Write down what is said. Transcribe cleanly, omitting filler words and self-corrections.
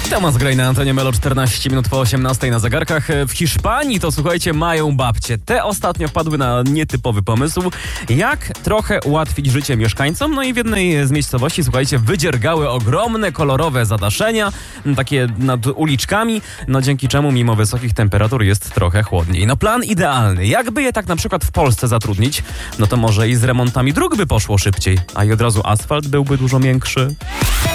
Tomasz Grey na antenie Melo, 14 minut po 18 na zegarkach. W Hiszpanii to, słuchajcie, mają babcie. Te ostatnio wpadły na nietypowy pomysł, jak trochę ułatwić życie mieszkańcom. No i w jednej z miejscowości, słuchajcie, wydziergały ogromne, kolorowe zadaszenia, takie nad uliczkami, no dzięki czemu mimo wysokich temperatur jest trochę chłodniej. No plan idealny. Jakby je tak na przykład w Polsce zatrudnić, no to może i z remontami dróg by poszło szybciej, a i od razu asfalt byłby dużo miększy.